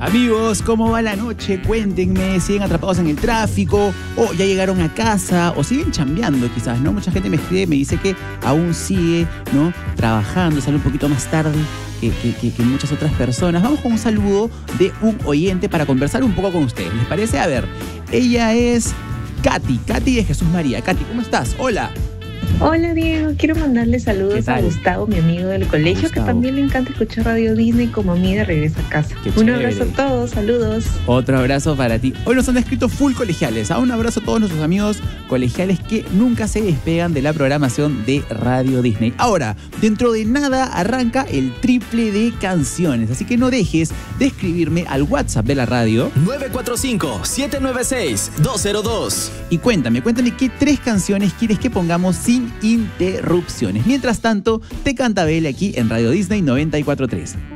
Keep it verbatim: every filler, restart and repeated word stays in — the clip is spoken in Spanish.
Amigos, ¿cómo va la noche? Cuéntenme, ¿siguen atrapados en el tráfico? ¿O ya llegaron a casa? ¿O siguen chambeando quizás, no? Mucha gente me escribe, me dice que aún sigue, ¿no? Trabajando, sale un poquito más tarde que, que, que, que muchas otras personas. Vamos con un saludo de un oyente para conversar un poco con ustedes. ¿Les parece? A ver, ella es Katy, Katy de Jesús María. Katy, ¿cómo estás? Hola. Hola Diego, quiero mandarle saludos a Gustavo, mi amigo del colegio, Gustavo, que también le encanta escuchar Radio Disney como a mí de regreso a casa. Qué un chévere. Abrazo a todos, saludos. Otro abrazo para ti. Hoy nos han escrito full colegiales. A un abrazo a todos nuestros amigos colegiales que nunca se despegan de la programación de Radio Disney. Ahora, dentro de nada arranca el triple de canciones, así que no dejes de escribirme al WhatsApp de la radio nueve cuatro cinco, siete nueve seis, dos cero dos. Y cuéntame, cuéntame qué tres canciones quieres que pongamos sin interrupciones. Mientras tanto, te canta Belle aquí en Radio Disney noventa y cuatro punto tres.